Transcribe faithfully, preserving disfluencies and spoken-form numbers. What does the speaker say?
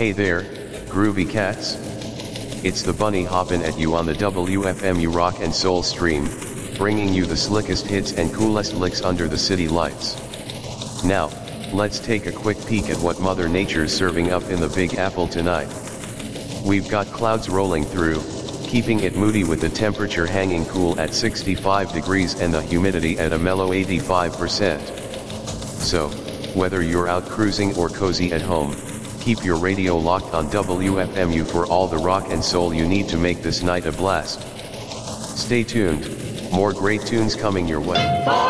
Hey there, groovy cats. It's the bunny hoppin' at you on the W F M U Rock and Soul stream, bringing you the slickest hits and coolest licks under the city lights. Now, let's take a quick peek at what Mother Nature's serving up in the Big Apple tonight. We've got clouds rolling through, keeping it moody with the temperature hanging cool at sixty-five degrees and the humidity at a mellow eighty-five percent. So, whether you're out cruising or cozy at home, keep your radio locked on W F M U for all the rock and soul you need to make this night a blast. Stay tuned, more great tunes coming your way.